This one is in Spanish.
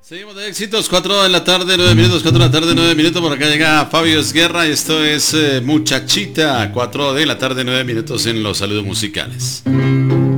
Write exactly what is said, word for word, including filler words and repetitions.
Seguimos de éxitos, cuatro de la tarde, nueve minutos, cuatro de la tarde, nueve minutos, por acá llega Fabio Esguerra y esto es eh, Muchachita, cuatro de la tarde, nueve minutos en los saludos musicales.